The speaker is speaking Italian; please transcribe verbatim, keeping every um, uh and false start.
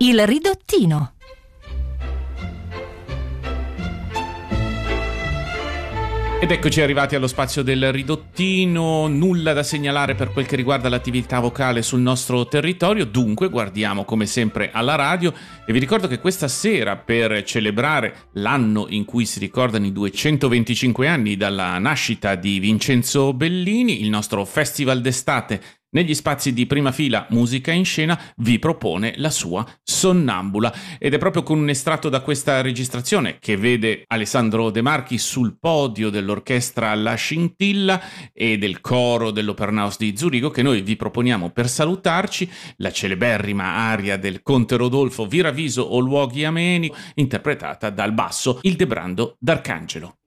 Il ridottino. Ed eccoci arrivati allo spazio del ridottino, nulla da segnalare per quel che riguarda l'attività vocale sul nostro territorio, dunque guardiamo come sempre alla radio e vi ricordo che questa sera, per celebrare l'anno in cui si ricordano i duecentoventicinque anni dalla nascita di Vincenzo Bellini, il nostro festival d'estate negli spazi di Prima Fila Musica in Scena vi propone la sua Sonnambula, ed è proprio con un estratto da questa registrazione, che vede Alessandro De Marchi sul podio dell'orchestra La Scintilla e del coro dell'Opernhaus di Zurigo, che noi vi proponiamo per salutarci la celeberrima aria del Conte Rodolfo Viraviso o luoghi ameni, interpretata dal basso Ildebrando D'Arcangelo.